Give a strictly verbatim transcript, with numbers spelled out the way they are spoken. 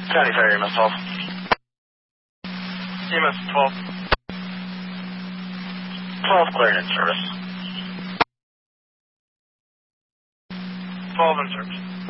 County Ferry, E M S twelve. E M S twelve. twelve cleared in service. twelve in service.